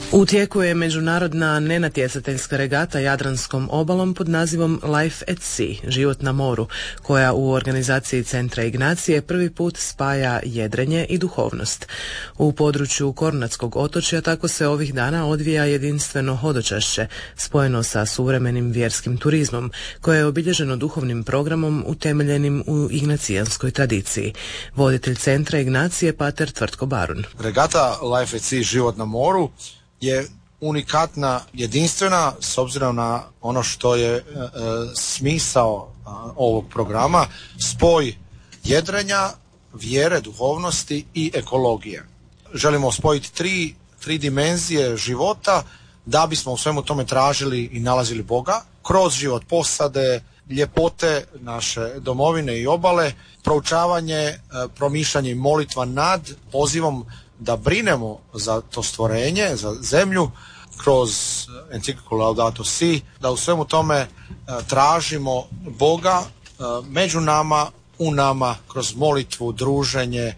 U tijeku je međunarodna nenatjecateljska regata Jadranskom obalom pod nazivom Life at Sea, život na moru, koja u organizaciji Centra Ignacije prvi put spaja jedrenje i duhovnost. U području Kornatskog otočja tako se ovih dana odvija jedinstveno hodočašće, spojeno sa suvremenim vjerskim turizmom, koje je obilježeno duhovnim programom utemeljenim u ignacijanskoj tradiciji. Voditelj Centra Ignacije, pater Tvrtko Barun. Regata Life at Sea, život na moru, je unikatna, jedinstvena s obzirom na ono što je smisao ovog programa, spoj jedrenja, vjere, duhovnosti i ekologije. Želimo spojiti tri dimenzije života da bismo u svemu tome tražili i nalazili Boga kroz život posade, ljepote naše domovine i obale, proučavanje, promišljanje i molitva nad pozivom da brinemo za to stvorenje, za zemlju, kroz encikliku Laudato Si, da u svemu tome tražimo Boga među nama, u nama, kroz molitvu, druženje,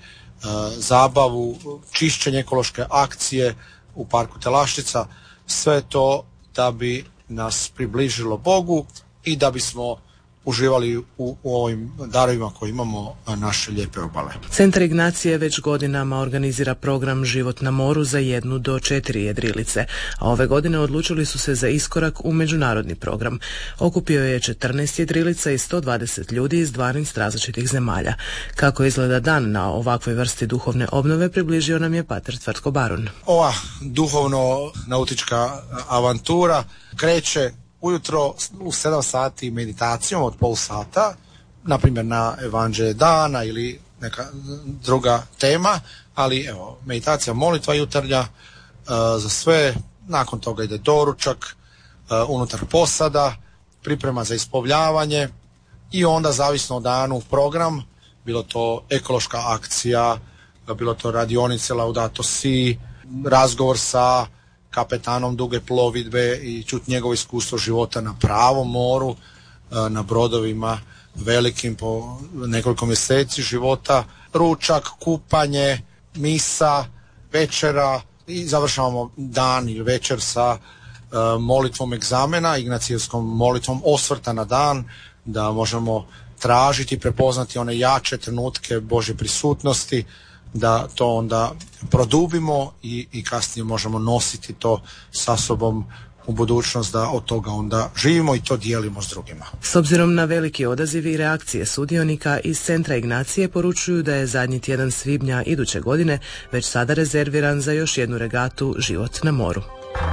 zabavu, čišćenje, ekološke akcije u parku Telaščica, sve to da bi nas približilo Bogu i da bismo uživali u ovim darovima koje imamo naše lijepe obale. Centar Ignacije već godinama organizira program Život na moru za 1 do 4 jedrilice, a ove godine odlučili su se za iskorak u međunarodni program. Okupio je 14 jedrilica i 120 ljudi iz 12 različitih zemalja. Kako izgleda dan na ovakvoj vrsti duhovne obnove, približio nam je pater Tvrtko Barun. Ova duhovno-nautička avantura kreće ujutro u 7 sati meditacijom od pol sata, na primjer na evanđelje dana ili neka druga tema, ali evo, meditacija, molitva jutarnja za sve, nakon toga ide doručak, unutar posada, priprema za ispovljavanje i onda zavisno od danu program, bilo to ekološka akcija, bilo to radionice Laudato Si, razgovor sa kapetanom duge plovidbe i čuti njegovo iskustvo života na pravom moru, na brodovima velikim po nekoliko mjeseci života, ručak, kupanje, misa, večera i završavamo dan ili večer sa molitvom egzamena, ignacijevskom molitvom osvrta na dan, da možemo tražiti i prepoznati one jače trenutke Božje prisutnosti, da to onda produbimo i kasnije možemo nositi to sa sobom u budućnost, da od toga onda živimo i to dijelimo s drugima. S obzirom na veliki odaziv i reakcije sudionika iz Centra Ignacije poručuju da je zadnji tjedan svibnja iduće godine već sada rezerviran za još jednu regatu Život na moru.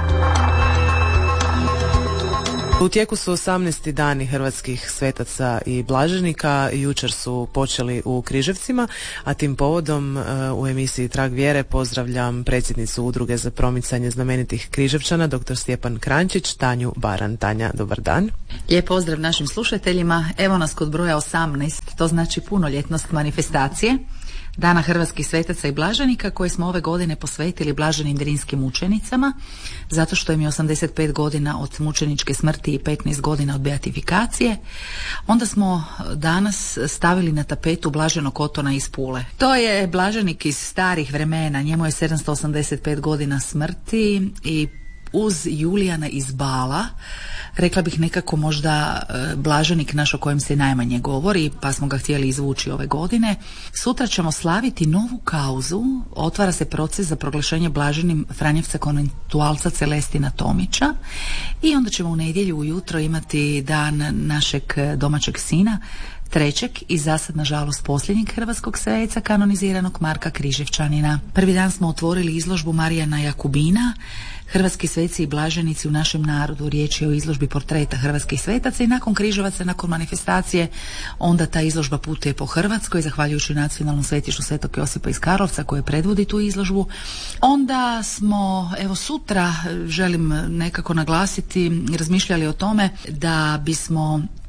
U tijeku su 18. dani hrvatskih svetaca i blaženika. Jučer su počeli u Križevcima, a tim povodom u emisiji Trag vjere pozdravljam predsjednicu Udruge za promicanje znamenitih Križevčana, dr. Stjepan Krančić, Tanju Baran. Tanja, dobar dan. Lijep pozdrav našim slušateljima. Evo nas kod broja 18, to znači punoljetnost manifestacije Dana hrvatskih svetaca i blaženika, koje smo ove godine posvetili blaženim drinskim mučenicama, zato što im je 85 godina od mučeničke smrti i 15 godina od beatifikacije. Onda smo danas stavili na tapetu blaženog Otona iz Pule. To je blaženik iz starih vremena, njemu je 785 godina smrti i uz Julijana iz Bala, rekla bih nekako možda blaženik naš o kojem se najmanje govori, pa smo ga htjeli izvući ove godine. Sutra ćemo slaviti novu kauzu, otvara se proces za proglašenje blaženim Franjevca konventualca Celestina Tomića i onda ćemo u nedjelju ujutro imati dan našeg domaćeg sina, trećeg i zasad nažalost posljednjeg hrvatskog sveca kanoniziranog Marka Križevčanina. Prvi dan smo otvorili izložbu Marijana Jakubina, Hrvatski sveci i blaženici u našem narodu. Riječ je o izložbi portreta hrvatskih svetaca i nakon Križevaca, nakon manifestacije, onda ta izložba putuje po Hrvatskoj, zahvaljujući nacionalnom svetištu Svetog Josipa iz Karlovca koje predvodi tu izložbu. Onda smo, evo sutra, želim nekako naglasiti, razmišljali o tome da bismo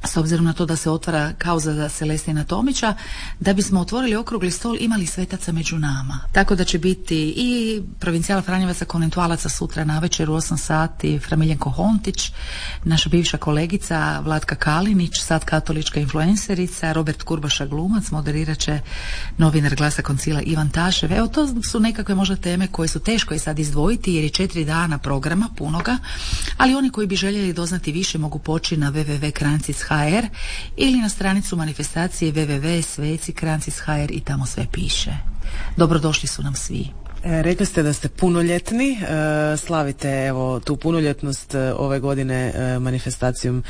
s obzirom na to da se otvara kauza za Celestina Tomića, da bismo otvorili okrugli stol, imali svetaca među nama. Tako da će biti i provincijala Franjevaca konventualaca sutra navečer u 8 sati, Fra Miljenko Hontić, naša bivša kolegica Vlatka Kalinić, sad katolička influencerica, Robert Kurbaša glumac, moderirat će novinar Glasa Koncila Ivan Tašev. Evo, to su nekakve možda teme koje su teško i sad izdvojiti, jer je 4 dana programa punoga, ali oni koji bi željeli doznati više mogu poći na www.krancis.hr ili na stranicu manifestacije www.sveci.krancis.hr i tamo sve piše. Dobrodošli su nam svi. Rekli ste da ste punoljetni, slavite evo tu punoljetnost ove godine manifestacijom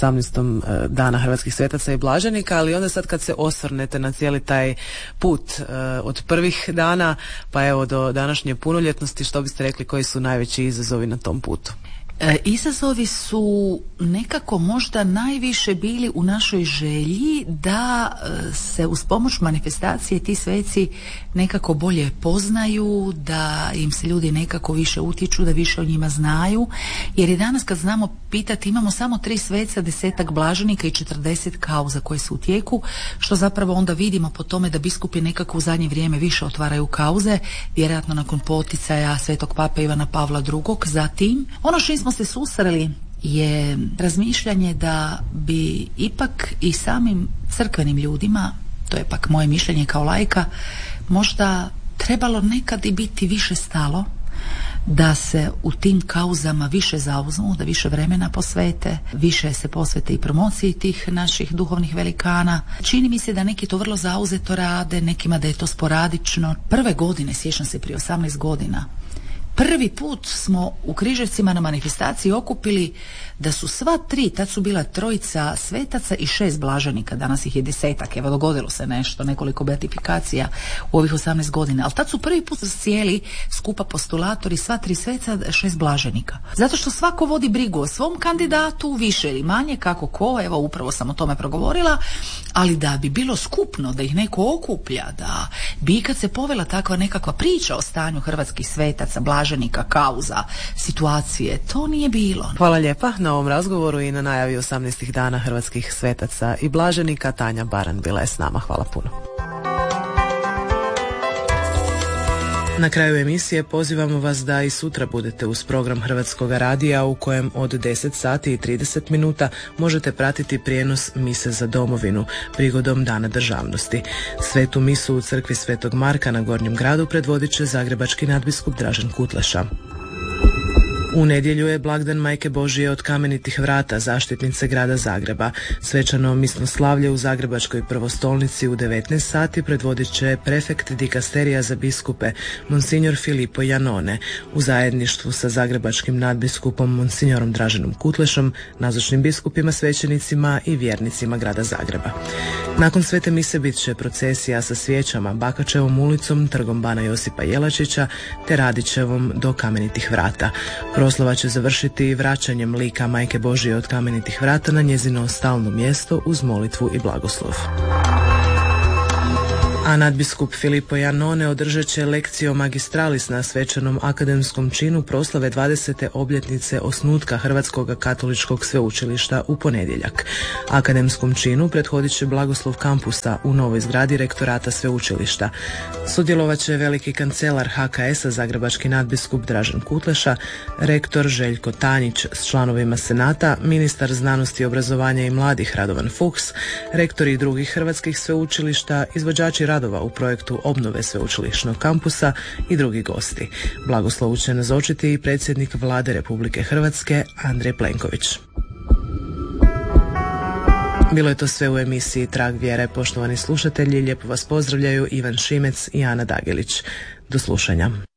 18. dana Hrvatskih svetaca i blaženika, ali onda sad kad se osvrnete na cijeli taj put od prvih dana pa evo do današnje punoljetnosti, što biste rekli koji su najveći izazovi na tom putu? Izazovi su nekako možda najviše bili u našoj želji da se uz pomoć manifestacije ti sveci nekako bolje poznaju, da im se ljudi nekako više utječu, da više o njima znaju, jer i danas kad znamo pitati imamo samo 3 sveca, 10-ak blaženika i 40 kauza koje su u tijeku, što zapravo onda vidimo po tome da biskupi nekako u zadnje vrijeme više otvaraju kauze, vjerojatno nakon poticaja Svetog Pape Ivana Pavla II. Zatim, ono što smo se susreli je razmišljanje da bi ipak i samim crkvenim ljudima, to je pak moje mišljenje kao laika, možda trebalo nekad i biti više stalo, da se u tim kauzama više zauzmu, da više vremena posvete, više se posvete i promociji tih naših duhovnih velikana. Čini mi se da neki to vrlo zauzeto rade, nekima da je to sporadično. Prve godine, sjećam se prije 18 godina, prvi put smo u Križevcima na manifestaciji okupili da su sva 3, tad su bila 3 svetaca i 6 blaženika, danas ih je 10-ak, evo dogodilo se nešto, nekoliko beatifikacija u ovih 18 godina, ali tad su prvi put sjeli skupa postulatori, sva 3 sveca, 6 blaženika. Zato što svako vodi brigu o svom kandidatu, više ili manje, kako ko, evo upravo sam o tome progovorila, ali da bi bilo skupno, da ih neko okuplja, da bi kad se povela takva nekakva priča o stanju hrvatskih svetaca, blaženika, kauza, situacije, to nije bilo. Hvala lijepa na ovom razgovoru i na najavi 18. dana Hrvatskih svetaca i blaženika. Tanja Baran bila je s nama. Hvala puno. Na kraju emisije pozivamo vas da i sutra budete uz program Hrvatskog radija u kojem od 10 sati i 30 minuta možete pratiti prijenos mise za domovinu prigodom Dana državnosti. Svetu misu u crkvi Svetog Marka na Gornjem gradu predvodit će zagrebački nadbiskup Dražen Kutleša. U nedjelju je blagdan Majke Božije od Kamenitih vrata, zaštitnice grada Zagreba. Svečano misnoslavlje u Zagrebačkoj prvostolnici u 19 sati predvodit će prefekt dikasterija za biskupe, monsignor Filippo Janone, u zajedništvu sa zagrebačkim nadbiskupom monsignorom Draženom Kutlešom, nazočnim biskupima, svećenicima i vjernicima grada Zagreba. Nakon svete mise bit će procesija sa svijećama Bakačevom ulicom, trgom Bana Josipa Jelačića te Radićevom do Kamenitih vrata. Proslava će završiti vraćanjem lika Majke Božije od Kamenitih vrata na njezino stalno mjesto uz molitvu i blagoslov. A nadbiskup Filippo Janone održat će lekcio magistralis na svečanom akademskom činu proslave 20. obljetnice osnutka Hrvatskog katoličkog sveučilišta u ponedjeljak. Akademskom činu prethodit će blagoslov kampusa u novoj zgradi rektorata sveučilišta. Sudjelovat će veliki kancelar HKS-a zagrebački nadbiskup Dražen Kutleša, rektor Željko Tanjić s članovima senata, ministar znanosti, obrazovanja i mladih Radovan Fuchs, rektori drugih hrvatskih sveučilišta, izvođači radova u projektu obnove sveučilišnog kampusa i drugi gosti. Blagoslovu će nazočiti i predsjednik Vlade Republike Hrvatske Andrej Plenković. Bilo je to sve u emisiji Trag vjere. Poštovani slušatelji, lijepo vas pozdravljaju Ivan Šimec i Ana Dagelić. Do slušanja.